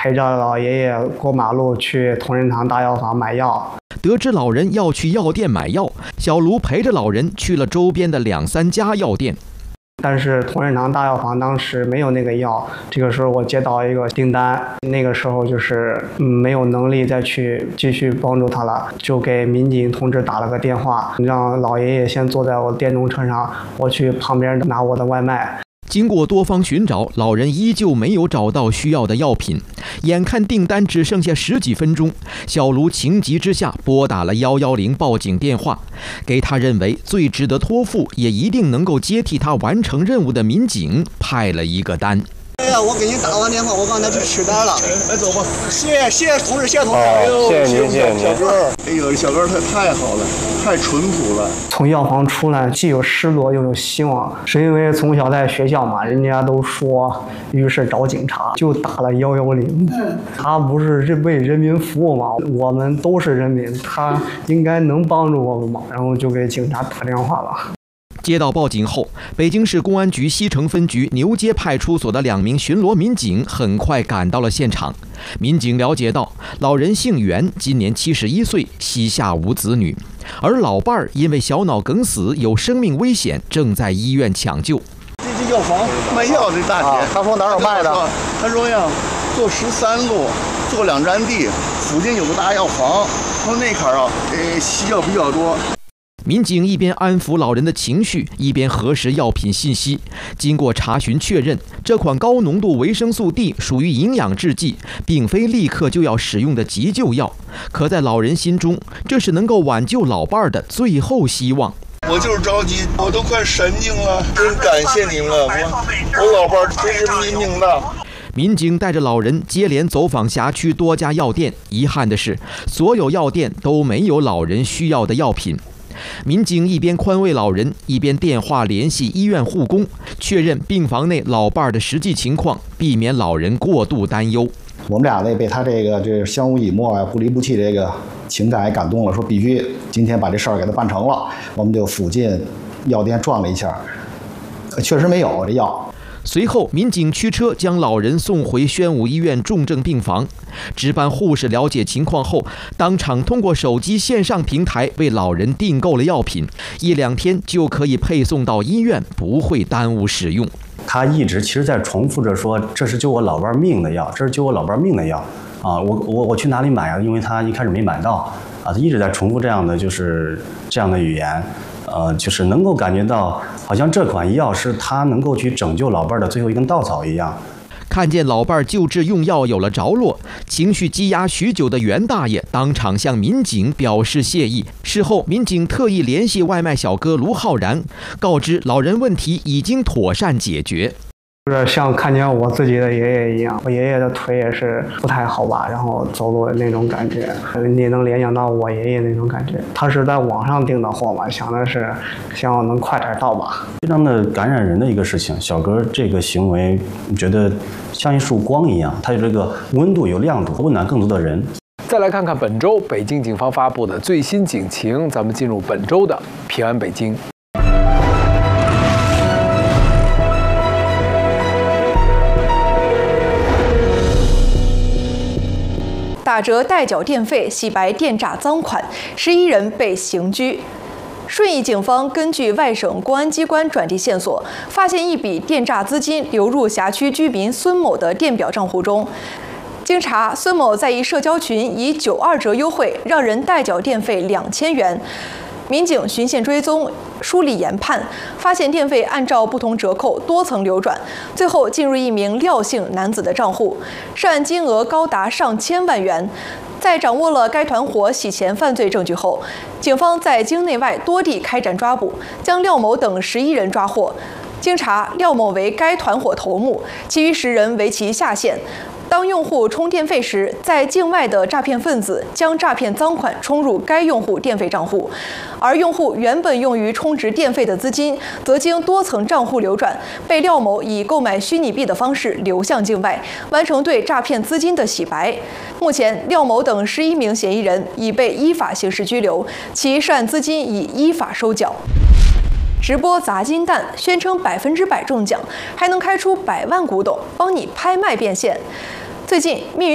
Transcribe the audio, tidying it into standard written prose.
陪着老爷爷过马路去同仁堂大药房买药。 得知老人要去药店买药，小卢陪着老人去了周边的2、3家药店。 但是同仁堂大药房当时没有那个药，这个时候我接到一个订单，那个时候就是没有能力再去继续帮助他了，就给民警同志打了个电话，让老爷爷先坐在我电动车上，我去旁边拿我的外卖。 经过多方寻找，老人依旧没有找到需要的药品。眼看订单只剩下10几分钟，小卢情急之下拨打了110报警电话，给他认为最值得托付，也一定能够接替他完成任务的民警派了一个单。 哎呀，我给您打完电话，我刚才去取单了。来，走吧。谢谢同志，谢谢同志。 谢谢您，谢谢您。 小哥，哎呦，小哥他太好了，太淳朴了。 从药房出来，既有失落又有希望，是因为从小在学校嘛，人家都说，于是找警察，就打了110。他不是为人民服务嘛，我们都是人民，他应该能帮助我们嘛，然后就给警察打电话了。 接到报警后，北京市公安局西城分局牛街派出所的2名巡逻民警很快赶到了现场。民警了解到，老人姓袁，今年71岁，膝下无子女，而老伴儿因为小脑梗死有生命危险，正在医院抢救。 这药房卖药这大姐， 他说哪有卖的？ 他说呀，坐13路，坐2站地，附近有个大药房，说那坎儿啊，西药比较多。 民警一边安抚老人的情绪，一边核实药品信息。经过查询确认，这款高浓度维生素 D 属于营养制剂，并非立刻就要使用的急救药。可在老人心中，这是能够挽救老伴儿的最后希望。 我就是着急，我都快神经了，真感谢您了，我老伴儿真是您命大。 民警带着老人接连走访辖区多家药店，遗憾的是，所有药店都没有老人需要的药品。民警一边宽慰老人，一边电话联系医院护工，确认病房内老伴儿的实际情况，避免老人过度担忧。 我们俩呢被他这相濡以沫啊、不离不弃这个情感也感动了，说必须今天把这事儿给他办成了。我们就附近药店转了一下，确实没有这药。 随后，民警驱车将老人送回宣武医院重症病房。值班护士了解情况后，当场通过手机线上平台为老人订购了药品，1、2天就可以配送到医院，不会耽误使用。 他一直其实在重复着说：“这是救我老伴命的药，这是救我老伴命的药啊！我去哪里买啊？因为他一开始没买到啊。”他一直在重复这样的语言。就是能够感觉到，好像这款药是他能够去拯救老伴的最后一根稻草一样。 看见老伴救治用药有了着落，情绪积压许久的袁大爷当场向民警表示谢意。事后，民警特意联系外卖小哥卢浩然，告知老人问题已经妥善解决。 就是像看见我自己的爷爷一样，我爷爷的腿也是不太好吧，然后走路那种感觉，你能联想到我爷爷那种感觉。他是在网上订的货嘛，想的是希望能快点到吧。 非常的感染人的一个事情，小哥这个行为，觉得像一束光一样，它有这个温度、有亮度，温暖更多的人。 再来看看本周北京警方发布的最新警情，咱们进入本周的平安北京。 打折代缴电费，洗白电诈赃款，11人被刑拘。顺义警方根据外省公安机关转递线索，发现一笔电诈资金流入辖区居民孙某的电表账户中。经查，孙某在一社交群以92折优惠让人代缴电费2000元。民警循线追踪，梳理研判，发现电费按照不同折扣多层流转，最后进入一名廖姓男子的账户，涉案金额高达上千万元。在掌握了该团伙洗钱犯罪证据后，警方在京内外多地开展抓捕，将廖某等11人抓获。经查，廖某为该团伙头目，其余10人为其下线。当用户充电费时，在境外的诈骗分子将诈骗赃款充入该用户电费账户，而用户原本用于充值电费的资金，则经多层账户流转，被廖某以购买虚拟币的方式流向境外，完成对诈骗资金的洗白。目前，廖某等11名嫌疑人已被依法刑事拘留，其涉案资金已依法收缴。直播砸金蛋，宣称100%中奖，还能开出100万古董，帮你拍卖变现。最近，密云